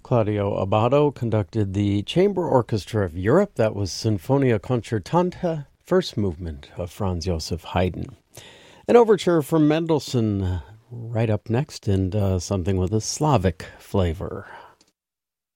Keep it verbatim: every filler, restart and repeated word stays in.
Claudio Abbado conducted the Chamber Orchestra of Europe. That was Sinfonia Concertante, first movement of Franz Joseph Haydn. An overture from Mendelssohn uh, right up next, and uh, something with a Slavic flavor.